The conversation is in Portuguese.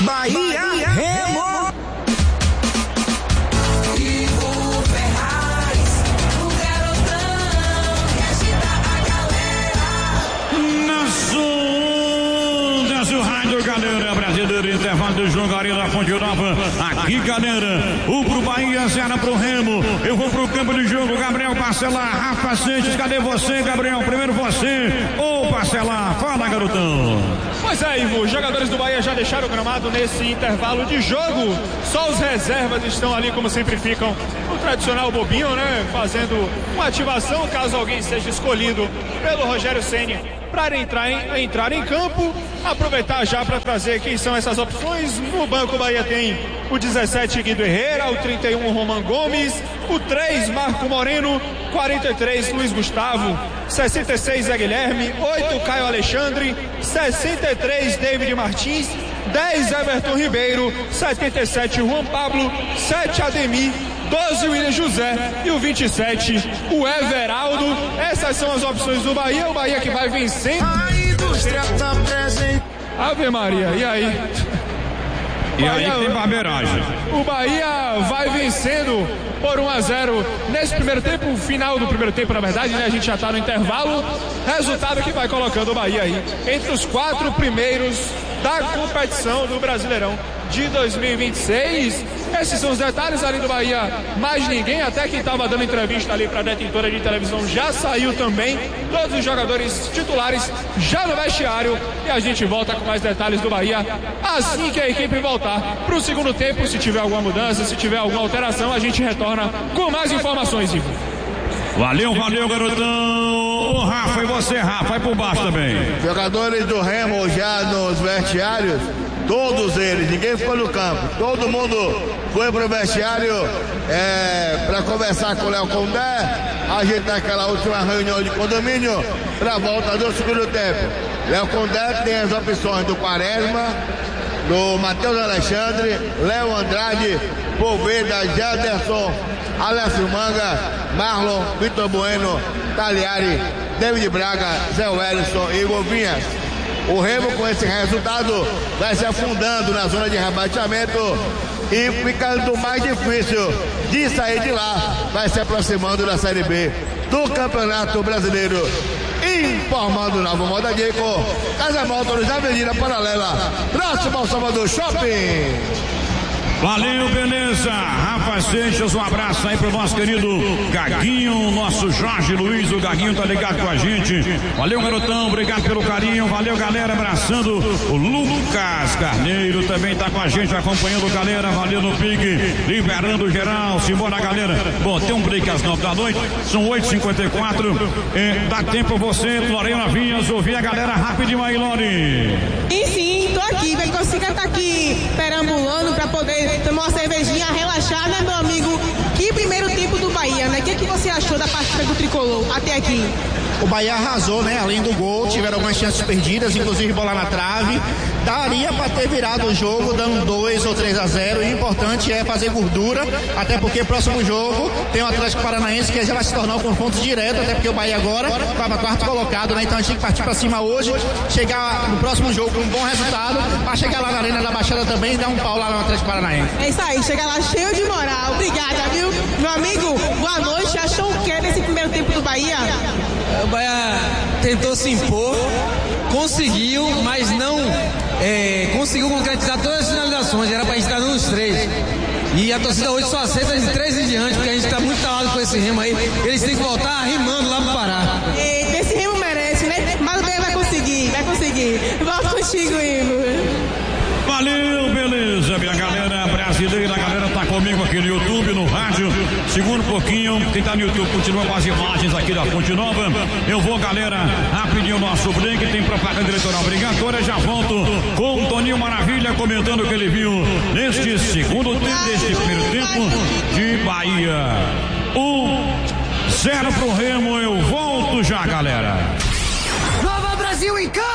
Bahia, Remo. Ivo Ferraz, o garotão que agita a galera. Na sua rádio, galera brasileira, intervalo do jogo, Arena Fonte Nova. Aqui, galera, o pro Bahia, 0 pro Remo. Eu vou pro campo de jogo, Gabriel Parcelar, Rafa Seixas, cadê você, Gabriel? Primeiro você, ô Parcelar, fala, garotão. Pois é, Ivo, os jogadores do Bahia já deixaram o gramado nesse intervalo de jogo. Só os reservas estão ali, como sempre ficam, no tradicional bobinho, né? Fazendo uma ativação, caso alguém seja escolhido pelo Rogério Ceni para entrar em campo. Aproveitar já para trazer quem são essas opções. No banco, o Bahia tem o 17, Guido Herrera, o 31, Roman Gomes, o 3, Marco Moreno, 43, Luiz Gustavo, 66, Zé Guilherme, 8, Caio Alexandre, 63, David Martins, 10, Everton Ribeiro, 77, Juan Pablo, 7, Ademir, 12, William José e o 27, o Everaldo. Essas são as opções do Bahia. O Bahia que vai vencendo. A indústria tá presente. Ave Maria, e aí? E aí tem barbeiragem. O Bahia vai vencendo por 1-0 nesse primeiro tempo, final do primeiro tempo, na verdade, né? A gente já tá no intervalo. Resultado que vai colocando o Bahia aí entre os 4 primeiros da competição do Brasileirão de 2026. Esses são os detalhes ali do Bahia. Mais ninguém, até quem estava dando entrevista ali para a detentora de televisão já saiu também. Todos os jogadores titulares já no vestiário. E a gente volta com mais detalhes do Bahia assim que a equipe voltar para o segundo tempo. Se tiver alguma mudança, se tiver alguma alteração, a gente retorna com mais informações, Ivo. Valeu, garotão. Ô, Rafa, e você, Rafa? Vai por baixo também. Jogadores do Remo já nos vestiários, todos eles, ninguém ficou no campo. Todo mundo foi pro vestiário para conversar com o Léo Condé, ajeitar aquela última reunião de condomínio para a volta do segundo tempo. Léo Condé tem as opções do Quaresma, do Matheus Alexandre, Léo Andrade, Poveda, Jaderson, Alessio Manga, Marlon, Vitor Bueno, Taliari, David Braga, Zé Wellison e Igor Vinhas. O Remo, com esse resultado, vai se afundando na zona de rebaixamento e ficando mais difícil de sair de lá. Vai se aproximando da Série B do Campeonato Brasileiro. Informando Nova Moda Dico, Casa Motors, Avenida Paralela, próximo ao Salvador Shopping. Valeu, beleza. Rafa Seixas, um abraço aí pro nosso querido Gaguinho, nosso Jorge Luiz, o Gaguinho tá ligado com a gente. Valeu, garotão, obrigado pelo carinho. Valeu, galera, abraçando o Lucas Carneiro, também tá com a gente, acompanhando, galera. Valeu no pique, liberando geral. Simbora, galera. Bom, tem um break às 9 da noite, são 8h54. Dá tempo você, Lorena Vinhas, ouvir a galera rapidinho aí, Lore. Sim, tô aqui, vai conseguir estar aqui perambulando pra poder tomar uma cervejinha, relaxar, né, meu amigo? Que primeiro tempo do Bahia, né? O que você achou da partida do Tricolor até aqui? O Bahia arrasou, né? Além do gol, tiveram algumas chances perdidas, inclusive bola na trave. Daria para ter virado o jogo, dando 2 ou 3-0. E o importante é fazer gordura, até porque próximo jogo tem o Atlético Paranaense, que já vai se tornar um confronto direto, até porque o Bahia agora vai para quarto colocado, né? Então a gente tem que partir para cima hoje, chegar no próximo jogo com um bom resultado, para chegar lá na Arena da Baixada também e dar um pau lá no Atlético Paranaense. É isso aí, chegar lá cheio de moral. Obrigada, viu? Meu amigo, boa noite. Achou o que nesse primeiro tempo do Bahia? O Bahia tentou se impor, conseguiu, mas não conseguiu concretizar todas as finalizações. Era pra gente estar nos 3. E a torcida hoje só aceita de 3 em diante, porque a gente tá muito calado com esse Remo aí. Eles têm que voltar rimando lá pro Pará. Esse Remo merece, né? Mas o Bahia vai conseguir. Volto contigo, Ivo. Valeu, beleza, minha galera brasileira, a galera tá comigo aqui no YouTube, no rádio. Segura um pouquinho, quem tá no YouTube continua com as imagens aqui da Fonte Nova. Eu vou, galera, rapidinho nosso break, tem propaganda eleitoral obrigatória. Já volto com o Toninho Maravilha comentando o que ele viu neste segundo tempo, neste primeiro tempo de Bahia. 1-0 pro Remo, eu volto já, galera. Nova Brasil em campo!